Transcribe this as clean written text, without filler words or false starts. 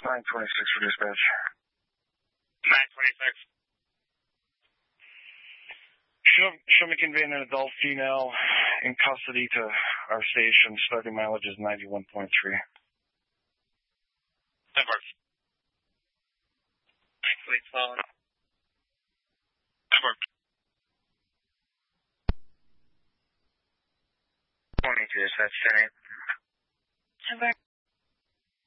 926 for dispatch. 926. Show me conveying an adult female in custody to our station. Starting mileage is 91.3. That works. Wait, following. That works. 22 dispatch, 10-8. That works.